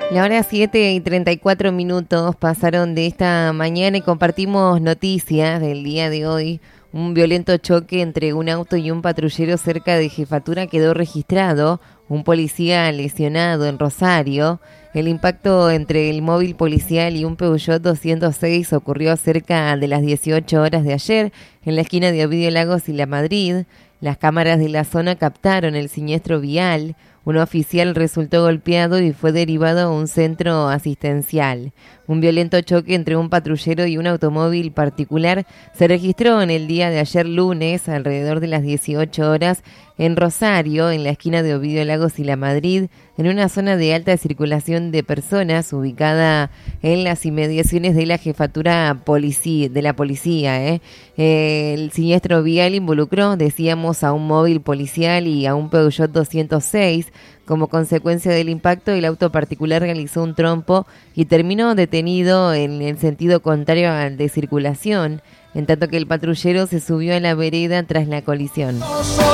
La hora 7:34 pasaron de esta mañana y compartimos noticias del día de hoy. Un violento choque entre un auto y un patrullero cerca de Jefatura quedó registrado. Un policía lesionado en Rosario. El impacto entre el móvil policial y un Peugeot 206 ocurrió cerca de las 18 horas de ayer en la esquina de Ovidio Lagos y La Madrid. Las cámaras de la zona captaron el siniestro vial. Un oficial resultó golpeado y fue derivado a un centro asistencial. Un violento choque entre un patrullero y un automóvil particular se registró en el día de ayer lunes, alrededor de las 18 horas, en Rosario, en la esquina de Ovidio Lagos y La Madrid, en una zona de alta circulación de personas ubicada en las inmediaciones de la jefatura de la policía. El siniestro vial involucró, decíamos, a un móvil policial y a un Peugeot 206. Como consecuencia del impacto, el auto particular realizó un trompo y terminó detenido en el sentido contrario al de circulación, en tanto que el patrullero se subió a la vereda tras la colisión.